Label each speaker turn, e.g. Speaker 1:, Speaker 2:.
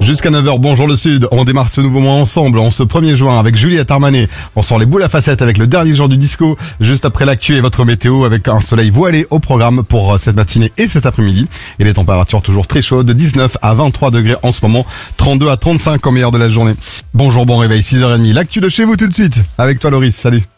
Speaker 1: Jusqu'à 9h, bonjour le Sud. On démarre ce nouveau mois ensemble en ce 1er juin avec Juliette Armanet. On sort les boules à facettes avec le dernier jour du disco. Juste après l'actu et votre météo avec un soleil voilé au programme pour cette matinée et cet après-midi. Et les températures toujours très chaudes, de 19 à 23 degrés en ce moment, 32 à 35 au meilleur de la journée. Bonjour, bon réveil, 6h30. L'actu de chez vous tout de suite. Avec toi Loris, salut.